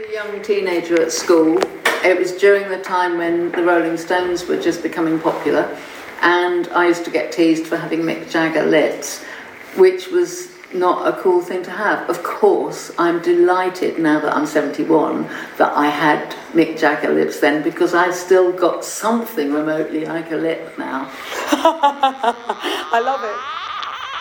a young teenager at school. It was during the time when the Rolling Stones were just becoming popular, and I used to get teased for having Mick Jagger lips, which was not a cool thing to have. Of course, I'm delighted now that I'm 71 that I had Mick Jagger lips then, because I've still got something remotely like a lip now. I love it.